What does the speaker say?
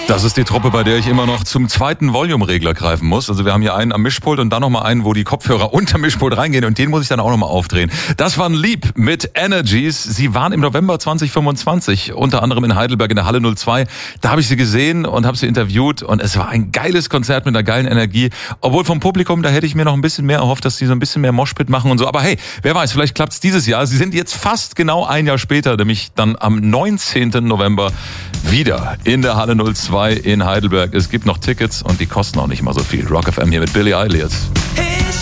Das ist die Truppe, bei der ich immer noch zum zweiten Volume-Regler greifen muss. Also wir haben hier einen am Mischpult und dann nochmal einen, wo die Kopfhörer unter Mischpult reingehen und den muss ich dann auch nochmal aufdrehen. Das waren Lieb mit Energies. Sie waren im November 2025 unter anderem in Heidelberg in der Halle 02. Da habe ich sie gesehen und habe sie interviewt und es war ein geiles Konzert mit einer geilen Energie. Obwohl vom Publikum, da hätte ich mir noch ein bisschen mehr erhofft, dass die so ein bisschen mehr Moshpit machen und so. Aber hey, wer weiß, vielleicht klappt's dieses Jahr. Sie sind jetzt fast genau ein Jahr später, nämlich dann am 19. November wieder in der Halle 02 in Heidelberg. Es gibt noch Tickets und die kosten auch nicht mal so viel. Rock FM hier mit Billy Eilish. Hey.